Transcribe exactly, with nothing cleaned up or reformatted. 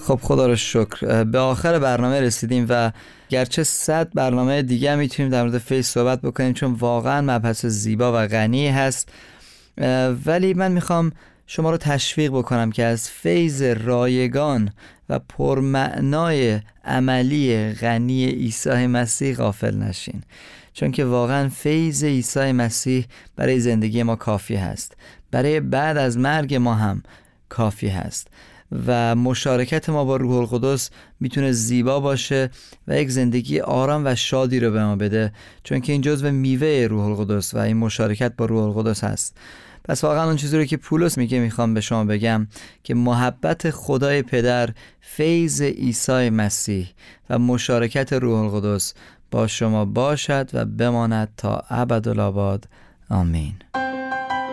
خب خدا رو شکر به آخر برنامه رسیدیم و گرچه صد برنامه دیگه میتونیم در مورد فیض صحبت بکنیم چون واقعا مبحث زیبا و غنی هست، ولی من میخوام شما رو تشویق بکنم که از فیض رایگان و پرمعنای عملی غنی عیسی مسیح غافل نشین، چون که واقعا فیض عیسی مسیح برای زندگی ما کافی هست، برای بعد از مرگ ما هم کافی هست و مشارکت ما با روح القدس میتونه زیبا باشه و یک زندگی آرام و شادی رو به ما بده، چون که این جزو میوه روح القدس و این مشارکت با روح القدس هست. پس واقعا اون چیزی رو که پولس میگه میخوام به شما بگم که محبت خدای پدر، فیض عیسی مسیح و مشارکت روح القدس با شما باشد و بماند تا ابدالآباد. آمین.